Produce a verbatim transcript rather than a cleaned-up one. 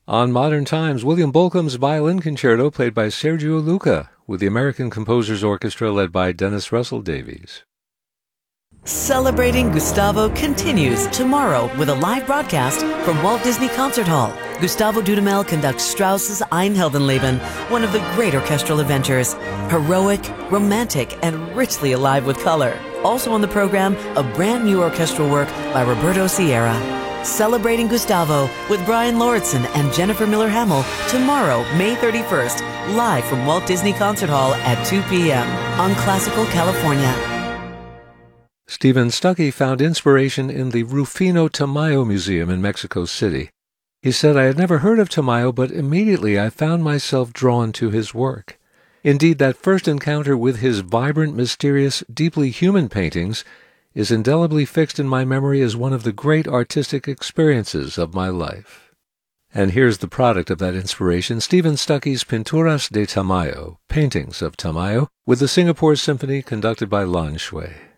On Modern Times, William Bolcom's Violin Concerto played by Sergio Luca with the American Composers Orchestra led by Dennis Russell Davies. Celebrating Gustavo continues tomorrow with a live broadcast from Walt Disney Concert Hall. Gustavo Dudamel conducts Strauss's Ein Heldenleben, one of the great orchestral adventures. Heroic, romantic, and richly alive with color. Also on the program, a brand new orchestral work by Roberto Sierra. Celebrating Gustavo with Brian Lauritsen and Jennifer Miller Hamill tomorrow, May thirty-first, live from Walt Disney Concert Hall at two p.m. on Classical California. Stephen Stuckey found inspiration in the Rufino Tamayo Museum in Mexico City. He said, "I had never heard of Tamayo, but immediately I found myself drawn to his work. Indeed, that first encounter with his vibrant, mysterious, deeply human paintings is indelibly fixed in my memory as one of the great artistic experiences of my life." And here's the product of that inspiration, Stephen Stuckey's Pinturas de Tamayo, Paintings of Tamayo, with the Singapore Symphony conducted by Lan Shui.